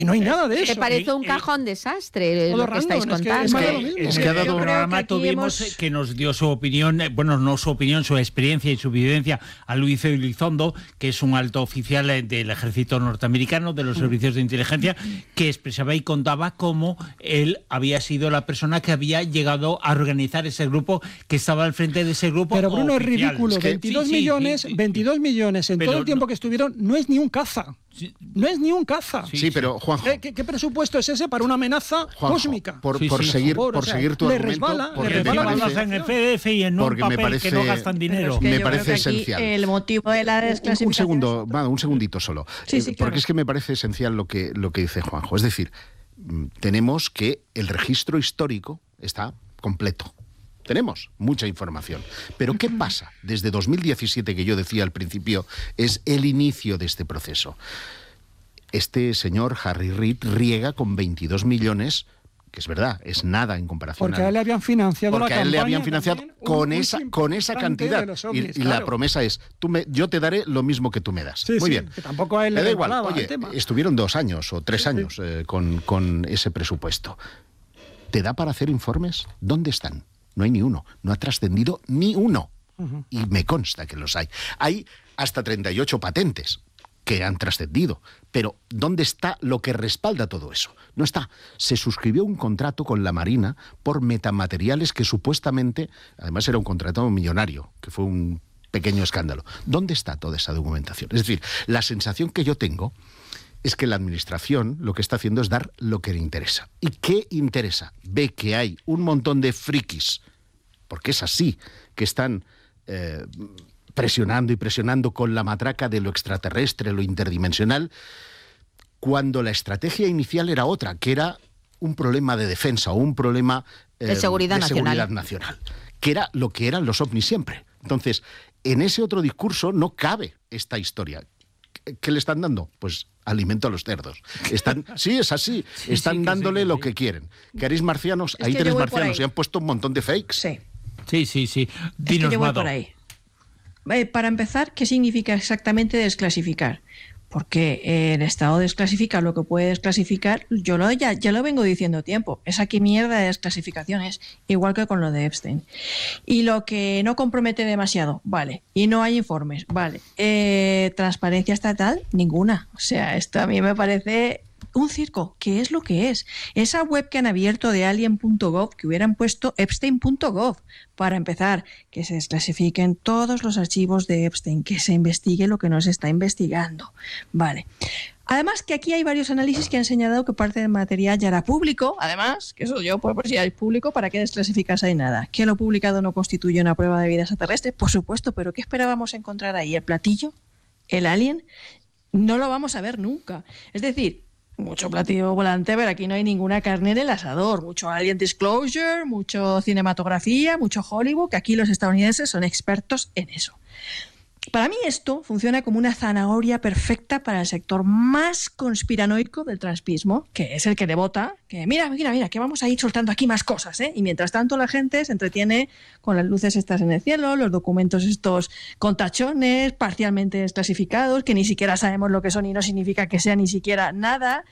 no hay nada de eso. Me parece un cajón desastre lo que estáis contando. Es que ha dado un programa, tuvimos que nos dio su opinión, bueno, no su opinión, su experiencia y su vivencia a Luis Elizondo, que es un alto oficial del ejército norteamericano, de los servicios de inteligencia, que expresaba y contaba cómo él había sido la persona que había llegado a organizar ese grupo, que estaba al frente de ese grupo. Pero Bruno, oficial. es ridículo, 22 millones en todo el tiempo que estuvieron, no es ni un caza. No es ni un caza. Sí, pero Juanjo, ¿Qué presupuesto es ese para una amenaza cósmica? Por seguir tu le argumento, resbala en el PDF y en un papel que no gastan dinero. Me parece esencial. El motivo de la desclasificación. Un segundito solo. Claro. Porque es que me parece esencial lo que dice Juanjo. Es decir, tenemos que el registro histórico está completo. Tenemos mucha información. Pero ¿qué pasa? Desde 2017, que yo decía al principio, es el inicio de este proceso. Este señor Harry Reid riega con 22 millones, que es verdad, es nada en comparación. Porque a él le habían financiado la campaña. Porque a él le habían financiado con esa cantidad. OVNIs, y la promesa es, yo te daré lo mismo que tú me das. Muy bien. Que tampoco a él le le da igual. Oye, estuvieron 2 años o 3 años con ese presupuesto. ¿Te da para hacer informes? ¿Dónde están? No hay ni uno, no ha trascendido ni uno. Y me consta que los hay. Hay hasta 38 patentes que han trascendido. Pero ¿dónde está lo que respalda todo eso? No está. Se suscribió un contrato con la Marina por metamateriales que supuestamente, además era un contrato millonario, que fue un pequeño escándalo. ¿Dónde está toda esa documentación? Es decir, la sensación que yo tengo es que la administración lo que está haciendo es dar lo que le interesa. ¿Y qué interesa? Ve que hay un montón de frikis, porque es así, que están presionando con la matraca de lo extraterrestre, lo interdimensional, cuando la estrategia inicial era otra, que era un problema de defensa o un problema de seguridad nacional, que era lo que eran los ovnis siempre. Entonces, en ese otro discurso no cabe esta historia. ¿Qué le están dando? Pues alimento a los cerdos. Sí, es así. Están dándole lo que quieren. ¿Queréis marcianos? Ahí tenéis marcianos. Y han puesto un montón de fakes. Sí. Dinos, es que yo voy por ahí. Para empezar, ¿qué significa exactamente desclasificar? Porque el Estado desclasifica lo que puede desclasificar. Ya lo vengo diciendo tiempo. Esa que mierda de desclasificaciones, igual que con lo de Epstein. Y lo que no compromete demasiado, vale. Y no hay informes, vale. Transparencia estatal, ninguna. O sea, esto a mí me parece un circo. ¿Qué es lo que es? Esa web que han abierto de alien.gov, que hubieran puesto epstein.gov. Para empezar, que se desclasifiquen todos los archivos de Epstein, que se investigue lo que no se está investigando. Vale. Además, que aquí hay varios análisis que han señalado que parte del material ya era público. Además, que eso yo, pues si es público, ¿para qué desclasificas ahí nada? ¿Que lo publicado no constituye una prueba de vida extraterrestre? Por supuesto, pero ¿qué esperábamos encontrar ahí? ¿El platillo? ¿El alien? No lo vamos a ver nunca. Es decir, mucho platillo volante, pero aquí no hay ninguna carne en el asador. Mucho Alien Disclosure, mucho cinematografía, mucho Hollywood, que aquí los estadounidenses son expertos en eso. Para mí esto funciona como una zanahoria perfecta para el sector más conspiranoico del trumpismo, que es el que le vota, que mira, que vamos a ir soltando aquí más cosas, ¿eh? Y mientras tanto la gente se entretiene con las luces estas en el cielo, los documentos estos con tachones, parcialmente desclasificados, que ni siquiera sabemos lo que son y no significa que sea ni siquiera nada.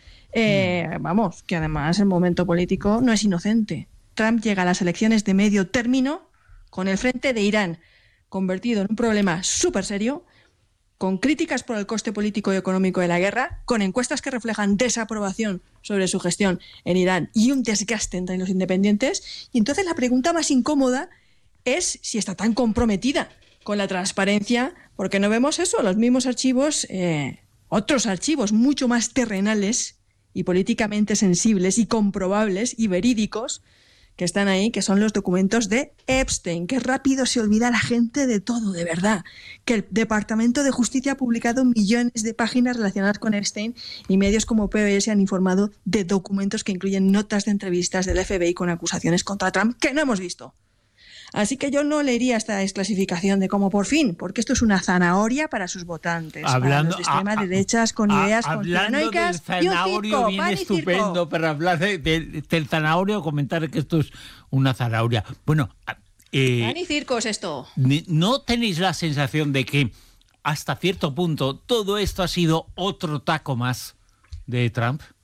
Vamos, que además el momento político no es inocente. Trump llega a las elecciones de medio término con el frente de Irán convertido en un problema súper serio, con críticas por el coste político y económico de la guerra, con encuestas que reflejan desaprobación sobre su gestión en Irán y un desgaste entre los independientes. Y entonces la pregunta más incómoda es si está tan comprometida con la transparencia, porque no vemos eso, los mismos archivos, otros archivos mucho más terrenales y políticamente sensibles y comprobables y verídicos, que están ahí, que son los documentos de Epstein. Qué rápido se olvida la gente de todo, de verdad. Que el Departamento de Justicia ha publicado millones de páginas relacionadas con Epstein y medios como PBS han informado de documentos que incluyen notas de entrevistas del FBI con acusaciones contra Trump que no hemos visto. Así que yo no leería esta desclasificación de como por fin, porque esto es una zanahoria para sus votantes, para los de extrema derechas con ideas conspiranoicas y un zanahorio viene estupendo para hablar del zanahorio, comentar que esto es una zanahoria. Bueno, pan y circos esto. ¿No tenéis la sensación de que hasta cierto punto todo esto ha sido otro taco más de Trump?